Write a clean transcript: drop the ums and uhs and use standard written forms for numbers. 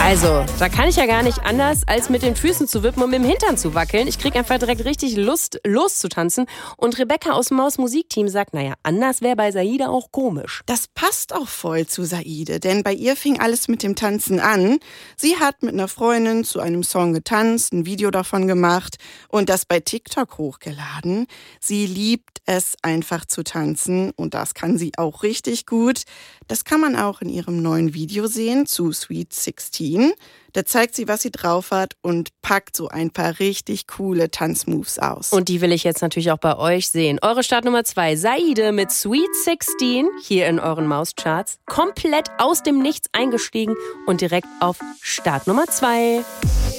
Also, da kann ich ja gar nicht anders, als mit den Füßen zu wippen und mit dem Hintern zu wackeln. Ich krieg einfach direkt richtig Lust, loszutanzen. Und Rebecca aus dem Maus Musikteam sagt, naja, anders wäre bei Saide auch komisch. Das passt auch voll zu Saide, denn bei ihr fing alles mit dem Tanzen an. Sie hat mit einer Freundin zu einem Song getanzt, ein Video davon gemacht und das bei TikTok hochgeladen. Sie liebt es einfach zu tanzen und das kann sie auch richtig gut. Das kann man auch in ihrem neuen Video sehen zu Sweet 16. Da zeigt sie, was sie drauf hat und packt so ein paar richtig coole Tanzmoves aus. Und die will ich jetzt natürlich auch bei euch sehen. Eure Startnummer 2, Saide mit Sweet 16, hier in euren Mauscharts. Komplett aus dem Nichts eingestiegen und direkt auf Startnummer 2.